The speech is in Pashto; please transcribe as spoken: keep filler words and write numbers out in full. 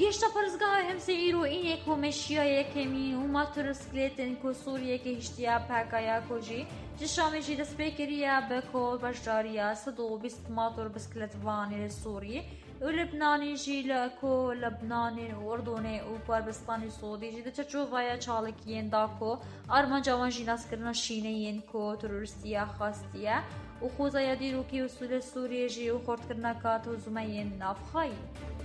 گشتا پرزگاه همسه ایرو اینه که مشیای کمی و ماتورسکلتن که سوریه که هشتیا پکایا کجی جشامی جی دست بکریا بکو بشاریا صدو بیست ماتور بسکلت وانی سوریه و لبنانی جی لکو لبنانی و اردنی و پاربستانی سعودی جی ده چو ویا چالکین داکو آرمان جوان جی ناس کرنا شینه ین کو تروریستیا خواستیا و خوزا یادی رو که اصول سوریه جی و خورد کرنا کات و زمین نافخایی